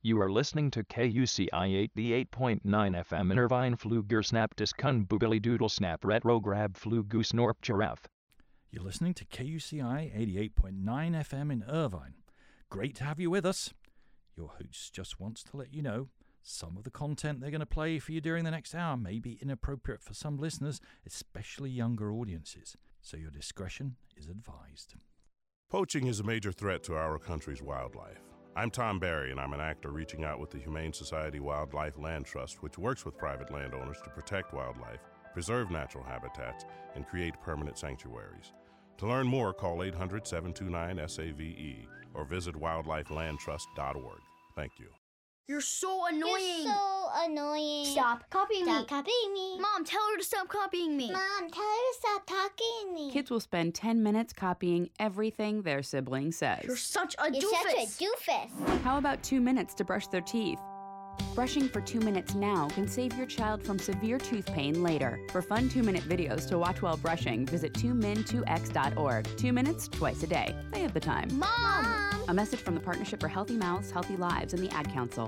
You are listening to KUCI 88.9 FM in Irvine. Fluger snap discun boobily doodle snap retro grab flu goose norp giraffe. You're listening to KUCI 88.9 FM in Irvine. Great to have you with us. Your host just wants to let you know some of the content they're going to play for you during the next hour may be inappropriate for some listeners, especially younger audiences, so your discretion is advised. Poaching is a major threat to our country's wildlife. I'm Tom Barry, and I'm an actor reaching out with the Humane Society Wildlife Land Trust, which works with private landowners to protect wildlife, preserve natural habitats, and create permanent sanctuaries. To learn more, call 800-729-SAVE or visit wildlifelandtrust.org. Thank you. You're so annoying. You're so annoying. Stop copying me. Stop copying me. Mom, tell her to stop copying me. Mom, tell her to stop talking to me. Kids will spend 10 minutes copying everything their sibling says. You're such a You're doofus. such a doofus. How about 2 minutes to brush their teeth? Brushing for 2 minutes now can save your child from severe tooth pain later. For fun 2-minute videos to watch while brushing, visit 2min2x.org. 2 minutes, twice a day. They have the time. Mom! A message from the Partnership for Healthy Mouths, Healthy Lives, and the Ad Council.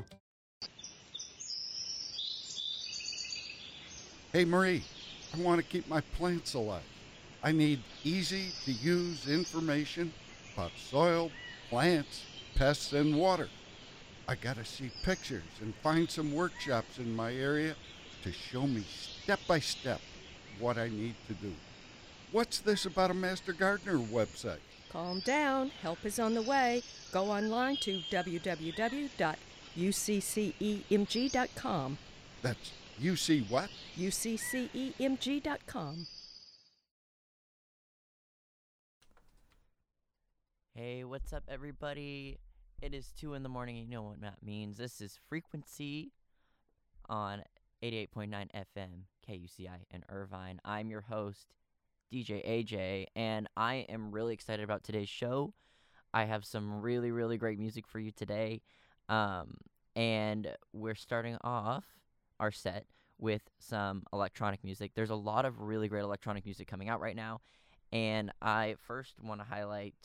Hey, Marie, I want to keep my plants alive. I need easy-to-use information about soil, plants, pests, and water. I gotta see pictures and find some workshops in my area to show me step-by-step what I need to do. What's this about a Master Gardener website? Calm down. Help is on the way. Go online to www.uccemg.com. That's UC what? uccemg.com. Hey, what's up, everybody? It is 2 in the morning. You know what that means. This is Frequency on 88.9 FM, KUCI in Irvine. I'm your host, DJ AJ, and I am really excited about today's show. I have some really, really great music for you today, and we're starting off our set with some electronic music. There's a lot of really great electronic music coming out right now, and I first want to highlight